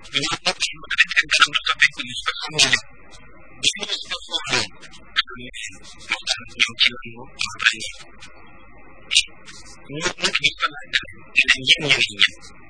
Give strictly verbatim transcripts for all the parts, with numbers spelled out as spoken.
ñoom ñëpp ñu ko defee kanam la soppeeku ñu sax xam nga bi ñu si ko xoolee xam ne waxtaan ñoom ci lañu après ni ñu nit ñi fa la dem dinañ yéen ñeneen ñi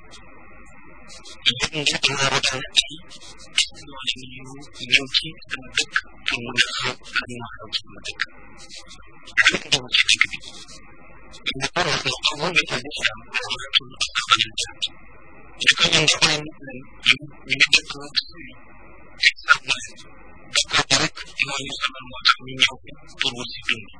yéen ngir dina waxtaan ak yi ñoo leen ñu ñëw ci sama dëkk pour mu def lan moo xew ci sama dëkk rek ñëw ci dëkk bi ñu ko wax na ko mu ngi ci islam wala rasul ak ñu jàpp ñu ko ñu defal ñu ñu ngi dëkk ci sax na d'accord rek moo ñu sonal moo tax ñu ñëw pour wut si dund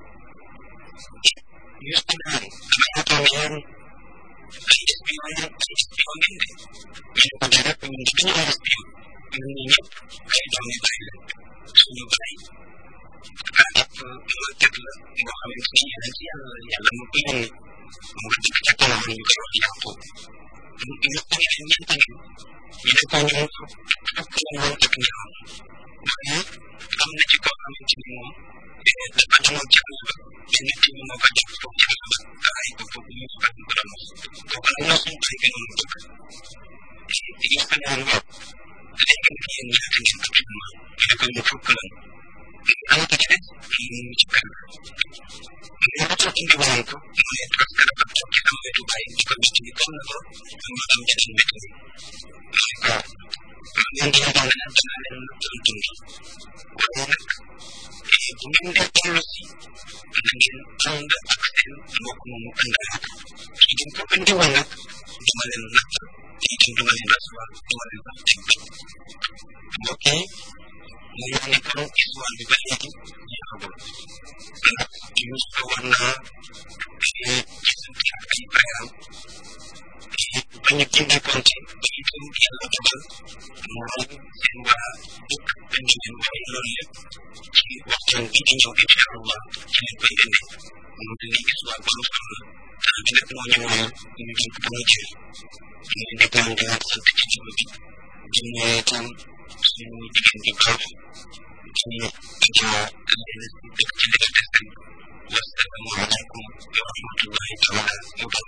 ñu si naan dama ko toog yéen ay espion ay espion ngeen de ñu ko dee rek ñun di duñu ay espion ñun ñi ñëpp ay doomi bàyyi la suñu bàyyi ak ab teg la boo xamante ni yéen ci yàlla yàlla mu ko yónni mu nga dëkk ca tool ñu koy wax yàqoo ñu ñu ko ñu ñeent ngeen ñu ne ko ñun fukk la woon ak ñaar waaye am na ci koo xamante ni moom dafa demoon ci àll ba benn kii moo ko jàpp foofu ci àll ba ay ko foofu ñu ko ko doon kooku nag ñoo suñu bàyyi gënoon dëkk ñu ko ñaan yow léegi nag yéen ñaata ngeen actuellement ñu ne ko ñu fukk la ana ko ci des ñu ci kan mais lu tax indi woon ko mooy parce que dafa toog ci sama wetu bàyyi di ko métti ni comme na ko ma am ñeneen métti ni mooy ko ngeen di yëgal ne dana leen doon dund waaye nag bu ngeen dee toll si na ngeen ànd ak seen mbokk moomu àndal kii dañ ko indi woon nag duma leen natt te itam duma leen rasuwaat duma leen wax teg mbokk yi mu ngi nekkoon histoire bi ba léegi jeexagul ndax Yuusufa war naa gisante ak ay frèram ba ñu gindi konte ba itam yàlla dogal mu rey seen waa dëkk indi leen waaye loolu lépp ci waxtaan bi di ñëw incha allah ci leen koy indi mu di nekk histoire bu am solo temps bi nag moo ñëwoon ñu jëm ba mu jël ñu nekk nañ di sant ci jiw bi di ñëwee itam suñu jigéen di baax di jaa leen dëkk ci liberté seen wassalaamu aleykum wa rahmatullahi taala wa